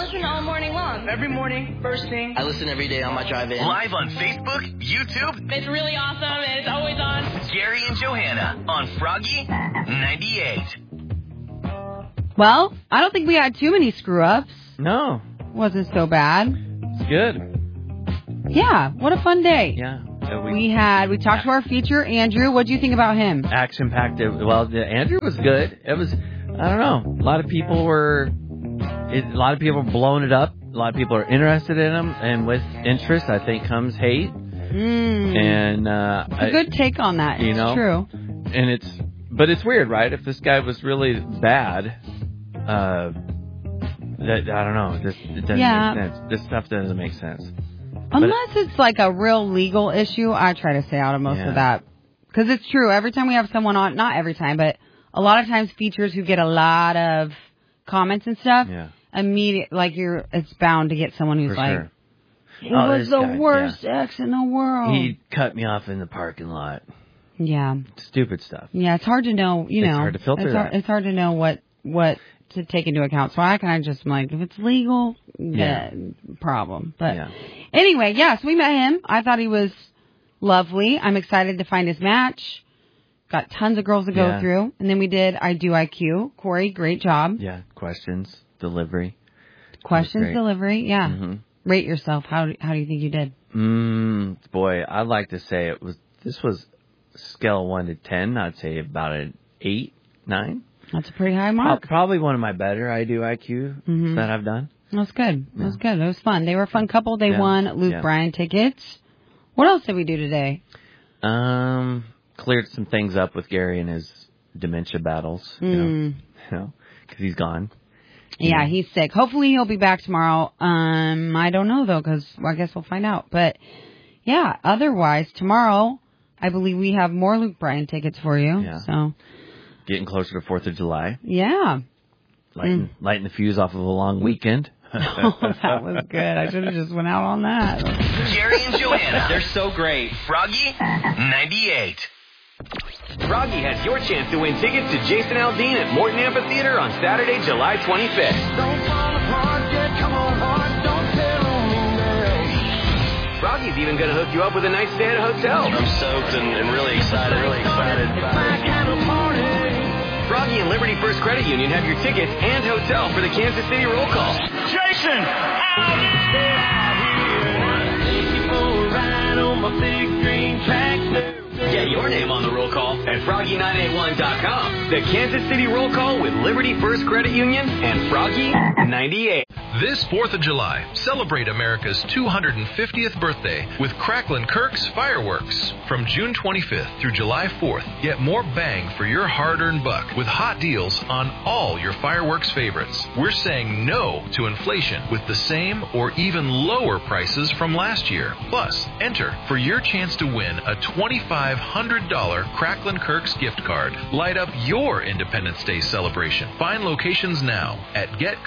listen all morning long. Every morning, first thing. I listen every day on my drive in. Live on Facebook, YouTube. It's really awesome and it's always on. Gary and Johanna on Froggy 98. Well, I don't think we had too many screw-ups. No. Wasn't so bad. It's good. Yeah, what a fun day. Yeah. We talked to our feature, Andrew. What do you think about him? Action-packed. Well, Andrew was good. It was, I don't know. A lot of people were blowing it up. A lot of people are interested in him. And with interest, I think, comes hate. And it's a good take on that. It's true. And but it's weird, right? If this guy was really bad, I don't know. It doesn't make sense. This stuff doesn't make sense. Unless it's like a real legal issue, I try to stay out of most of that. Because it's true. Every time we have someone on, not every time, but a lot of times features who get a lot of comments and stuff, it's bound to get someone who's like, he was the worst ex in the world. He cut me off in the parking lot. Yeah. Stupid stuff. Yeah, it's hard to know, It's hard to filter that. It's hard to know what to take into account. So I kind of just like, if it's legal, problem. But anyway, so we met him. I thought he was lovely. I'm excited to find his match. Got tons of girls to go through. And then we did I Do IQ. Corey, great job. Yeah, questions, delivery. Delivery, yeah. Mm-hmm. Rate yourself. How do you think you did? Boy, I'd like to say this was scale 1 to 10. I'd say about an 8, 9. That's a pretty high mark. Probably one of my better I Do IQ that I've done. That's good. Yeah. That was good. It was fun. They were a fun couple. They won Luke Bryan tickets. What else did we do today? Cleared some things up with Gary and his dementia battles. Because he's gone. Yeah, he's sick. Hopefully he'll be back tomorrow. I don't know though, because I guess we'll find out. But yeah, otherwise tomorrow, I believe we have more Luke Bryan tickets for you. Yeah. So. Getting closer to 4th of July. Yeah. Lighting the fuse off of a long weekend. That was good. I should have just went out on that. Gary and Johanna, they're so great. Froggy 98. Froggy has your chance to win tickets to Jason Aldean at Morton Amphitheater on Saturday, July 25th. Don't fall apart yet, come on hard, don't tell me now. Froggy's even going to hook you up with a night stay at a hotel. I'm stoked and really excited. Froggy and Liberty First Credit Union have your tickets and hotel for the Kansas City Roll Call. Jason! Get your name on the roll call at Froggy981.com. The Kansas City Roll Call with Liberty First Credit Union and Froggy 98. This 4th of July, celebrate America's 250th birthday with Cracklin' Kirk's fireworks. From June 25th through July 4th, get more bang for your hard-earned buck with hot deals on all your fireworks favorites. We're saying no to inflation with the same or even lower prices from last year. Plus, enter for your chance to win a $2,500 Cracklin' Kirk's gift card. Light up your Independence Day celebration. Find locations now at